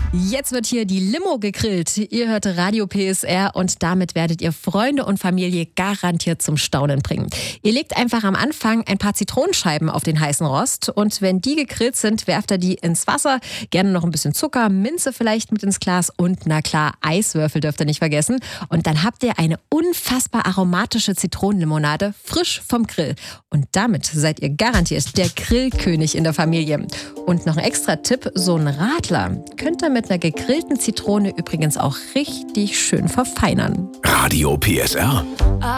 Jetzt wird hier die Limo gegrillt. Ihr hört Radio PSR und damit werdet ihr Freunde und Familie garantiert zum Staunen bringen. Ihr legt einfach am Anfang ein paar Zitronenscheiben auf den heißen Rost und wenn die gegrillt sind, werft ihr die ins Wasser. Gerne noch ein bisschen Zucker, Minze vielleicht mit ins Glas und na klar, Eiswürfel dürft ihr nicht vergessen. Und dann habt ihr eine unfassbar aromatische Zitronenlimonade frisch vom Grill. Und damit seid ihr garantiert der Grillkönig in der Familie. Und noch ein extra Tipp, so ein Radler könnt ihr mit einer gegrillten Zitrone übrigens auch richtig schön verfeinern. Radio PSR.